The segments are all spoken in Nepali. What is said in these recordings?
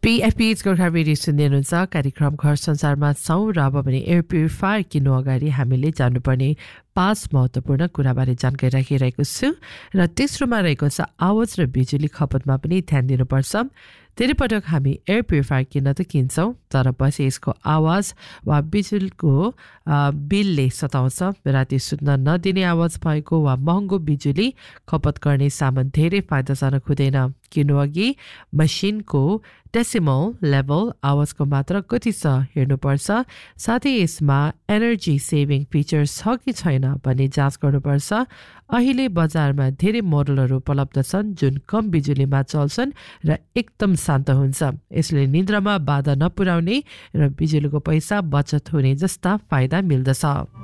PFPH गोर्खा रेडियो सुन्दै हुनुहुन्छ कार्यक्रम घर संसारमा छौँ र अब भने एयर प्युरिफायर किन्नु अगाडि हामीले जान्नुपर्ने 5 महत्त्वपूर्ण कुराबारे जानकारी राखिरहेको छु र तेस्रोमा रहेको छ आवाज र बिजुली खपतमा पनि ध्यान दिनुपर्छ। धेरै पटक हामी एयर प्युरिफायर किन्न त किन्छौँ तर पछि यसको आवाज वा बिजुलीको बिलले सताउँछ। राति सुत्न नदिने आवाज भएको वा महँगो बिजुली खपत गर्ने सामान धेरै फाइदाजनक हुँदैन। किन्नु अघि मसिनको डेसिमल लेभल आवाजको मात्रा कति छ हेर्नुपर्छ। साथै यसमा एनर्जी सेभिङ फिचर छ कि छैन भन्ने जाँच गर्नुपर्छ। अहिले बजारमा धेरै मोडलहरू उपलब्ध छन् जुन कम बिजुलीमा चल्छन् र एकदम शान्त हुन्छ। यसले निद्रामा बाधा नपुर्याउने र बिजुलीको पैसा बचत हुने जस्ता फाइदा मिल्दछ।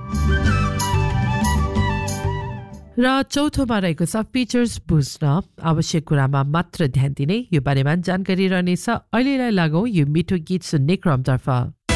र चौथोमा रहेको छ फिचर्स बुझ्न आवश्यक कुरामा मात्र ध्यान दिने। यो बारेमा जानकारी रहनेछ। अहिलेलाई लागौँ यो मिठो गीत सुन्ने क्रमतर्फ।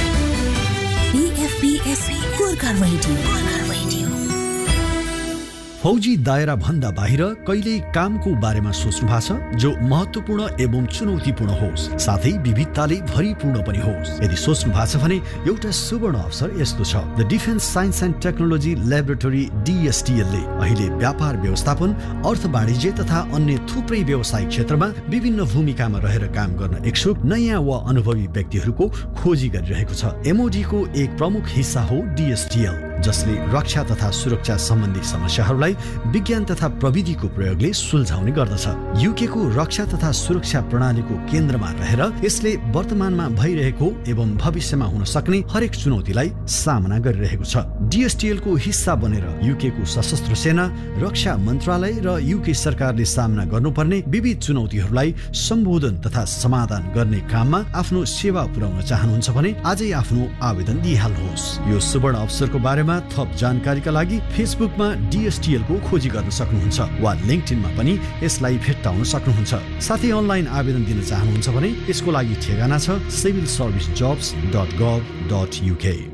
फौजी दायरा भन्दा बाहिर कहिल्यै कामको बारेमा सोच्नु भएको छ जो महत्त्वपूर्ण एवं चुनौतीपूर्ण होस् साथै विविधताले भरिपूर्ण पनि होस्। यदि सोच्नु भएको छ भने एउटा सुवर्ण अवसर यस्तो छ। The defence science and technology laboratory DSTL ले अहिले व्यापार व्यवस्थापन, अर्थ वाणिज्य तथा अन्य थुप्रै व्यवसायिक क्षेत्रमा विभिन्न भूमिकामा रहेर काम गर्न इच्छुक नयाँ वा अनुभवी व्यक्तिहरूको खोजी गरिरहेको छ। MOD को एक प्रमुख हिस्सा हो DSTL जसले रक्षा तथा सुरक्षा सम्बन्धी समस्याहरूलाई विज्ञान तथा प्रविधिको प्रयोगले सुल्झाउने गर्दछ। UK को रक्षा तथा सुरक्षा प्रणालीको केन्द्रमा रहेर यसले वर्तमानमा भइरहेको एवं भविष्यमा हुन सक्ने हरेक चुनौतीलाई सामना गरिरहेको छ। DSTL को हिस्सा बनेर UK को सशस्त्र सेना, रक्षा मन्त्रालय र UK सरकारले सामना गर्नुपर्ने विविध चुनौतीहरूलाई सम्बोधन तथा समाधान गर्ने काममा आफ्नो सेवा पुर्याउन चाहनुहुन्छ भने आजै आफ्नो आवेदन दिइहाल्नुहोस्। यो सुवर्ण अवसरको बारेमा थप जानकारीका लागि फेसबुकमा DSTL को खोजी गर्न सक्नुहुन्छ वा लिंक्डइनमा पनि यसलाई भेट्टाउन सक्नुहुन्छ। साथै अनलाइन आवेदन दिन चाहनुहुन्छ भने यसको लागि ठेगाना छ civilservicejobs.gov.uk।